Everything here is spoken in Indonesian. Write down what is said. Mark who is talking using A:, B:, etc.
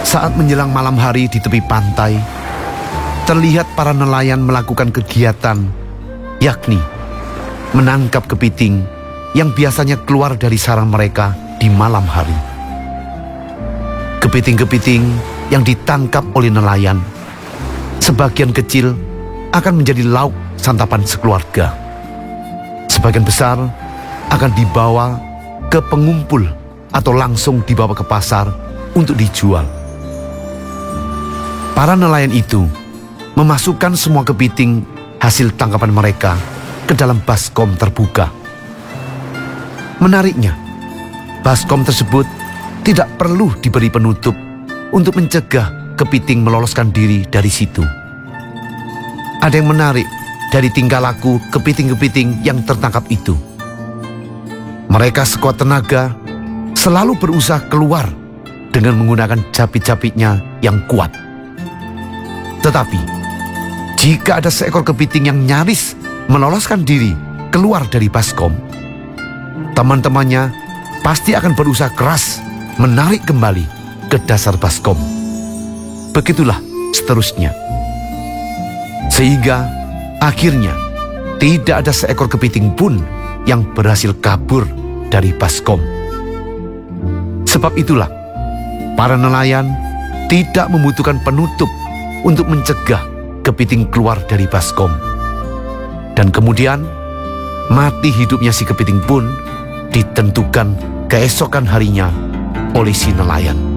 A: Saat menjelang malam hari di tepi pantai, terlihat para nelayan melakukan kegiatan, yakni menangkap kepiting yang biasanya keluar dari sarang mereka di malam hari. Kepiting-kepiting yang ditangkap oleh nelayan, sebagian kecil akan menjadi lauk santapan sekeluarga. Sebagian besar akan dibawa ke pengumpul atau langsung dibawa ke pasar untuk dijual. Para nelayan itu memasukkan semua kepiting hasil tangkapan mereka ke dalam baskom terbuka. Menariknya, baskom tersebut tidak perlu diberi penutup untuk mencegah kepiting meloloskan diri dari situ. Ada yang menarik dari tingkah laku kepiting-kepiting yang tertangkap itu. Mereka sekuat tenaga selalu berusaha keluar dengan menggunakan capit-capitnya yang kuat. Tetapi, jika ada seekor kepiting yang nyaris meloloskan diri keluar dari baskom, teman-temannya pasti akan berusaha keras menarik kembali ke dasar baskom. Begitulah seterusnya. Sehingga akhirnya tidak ada seekor kepiting pun yang berhasil kabur dari baskom. Sebab itulah, para nelayan tidak membutuhkan penutup untuk mencegah kepiting keluar dari baskom. Dan kemudian, mati hidupnya si kepiting pun ditentukan keesokan harinya oleh si nelayan.